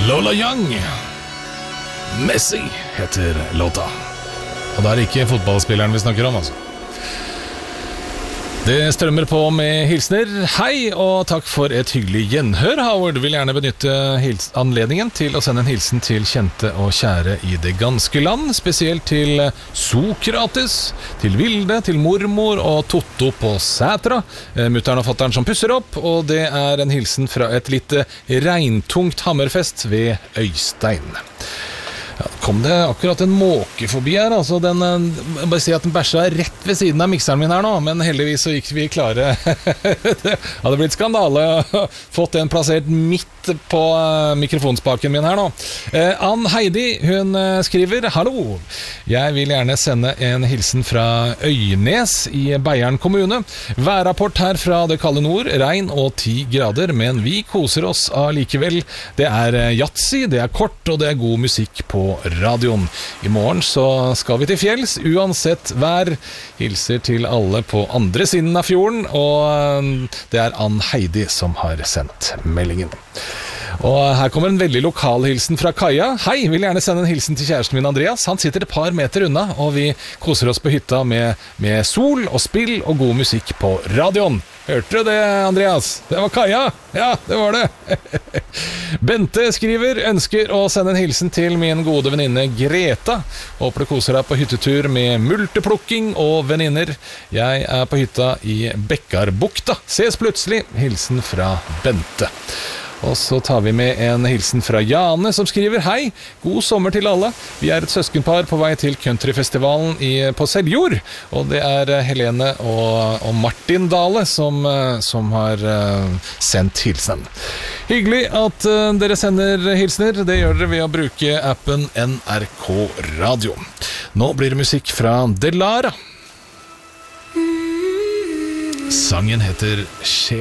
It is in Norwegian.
Lola Young. Messi heter låta. Og det er ikke fotballspilleren vi snakker om, altså. Det strømmer på med hilsner. Hei, og takk for et hyggelig gjenhør. Howard vil gjerne benytte anledningen til å sende en hilsen til kjente og kjære i det ganske land. Spesielt til Sokrates, til Vilde, til mormor og Totto på Sætra. Mutteren og fatteren som pusser opp. Og det er en hilsen fra et litt regntungt Hammerfest ved Øystein. Ja, kom det akkurat en måke forbi her, altså jeg bare si at den bæsja rett ved siden av mikseren min her nå, men heldigvis så gikk vi klare. Det hadde blitt skandale å fått den plassert midt på mikrofonspaken min her nå. Ann Heidi, hun skriver: Hallo, jeg vil gjerne sende en hilsen fra Øynes i Beiarn kommune. Værrapport her fra det kalde nord, regn og 10 grader, men vi koser oss allikevel. Det er yatzy, det er kort og det er god musikk på radioen. I morgen så skal vi til fjells, uansett vær. Hilser til alle på andre siden av fjorden, og det er Ann Heidi som har sendt meldingen. Og her kommer en veldig lokal hilsen fra Kaja. Hei, vil gjerne sende en hilsen til kjæresten min Andreas. Han sitter et par meter unna, og vi koser oss på hytta med sol og spill og god musikk på radioen. Hørte du det, Andreas? Det var Kaja. Ja, det var det. Bente skriver: ønsker å sende en hilsen til min gode venninne Greta. Håper du koser deg på hyttetur med multeplukking og venninner. Jeg er på hytta i Bekkarbukta. Ses plutselig. Hilsen fra Bente. Og så tar vi med en hilsen fra Jane som skriver: Hei, god sommer til alle. Vi er et søskenpar på vei til countryfestivalen på Seljord. Og det er Helene og Martin Dale som har sendt hilsen. Hyggelig at dere sender hilsner. Det gjør dere ved å bruke appen NRK Radio. Nå blir det musikk fra Delara. Sangen heter Sjel.